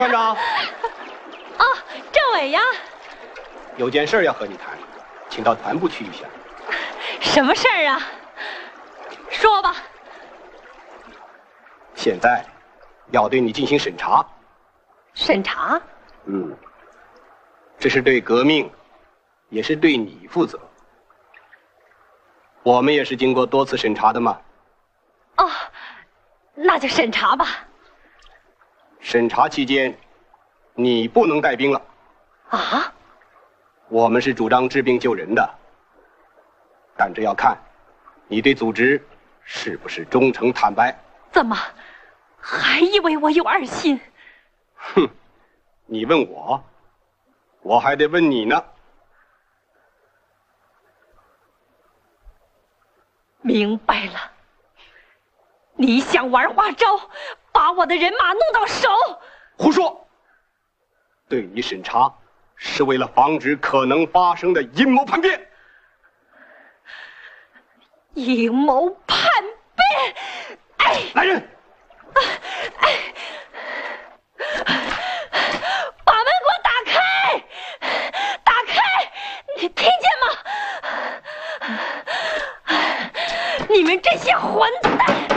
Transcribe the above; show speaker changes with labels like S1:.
S1: 团长。
S2: 哦，政委呀，
S1: 有件事要和你谈，请到团部去一下。
S2: 什么事儿啊？说吧。
S1: 现在要对你进行审查。
S2: 审查？
S1: 这是对革命，也是对你负责。我们也是经过多次审查的嘛。
S2: 哦，那就审查吧。
S1: 审查期间，你不能带兵了。
S2: 啊？
S1: 我们是主张治病救人的，但这要看你对组织是不是忠诚坦白。
S2: 怎么，还以为我有二心？
S1: 哼，你问我，我还得问你呢。
S2: 明白了，你想玩花招，把我的人马弄到手。
S1: 胡说！对你审查是为了防止可能发生的阴谋叛变。
S2: 阴谋叛变！哎，
S1: 来人！
S2: 把门给我打开！打开！你听见吗？你们这些混蛋！